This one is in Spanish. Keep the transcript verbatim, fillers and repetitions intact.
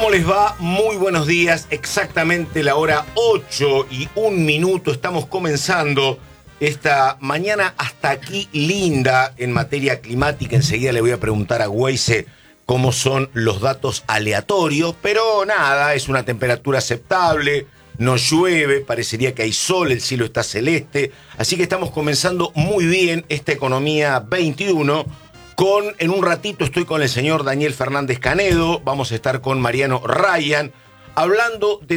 ¿Cómo les va? Muy buenos días. Exactamente la hora ocho y un minuto. Estamos comenzando esta mañana hasta aquí linda en materia climática. Enseguida le voy a preguntar a Weise cómo son los datos aleatorios. Pero nada, es una temperatura aceptable. No llueve, parecería que hay sol, el cielo está celeste. Así que estamos comenzando muy bien esta Economía veintiuno. Con, en un ratito estoy con el señor Daniel Fernández Canedo, vamos a estar con Mariano Ryan, hablando de